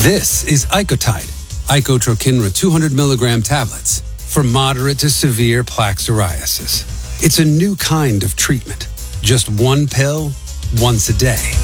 This is Icotide, Icotrokinra 200 milligram tablets for moderate to severe plaque psoriasis. It's a new kind of treatment. Just one pill, once a day.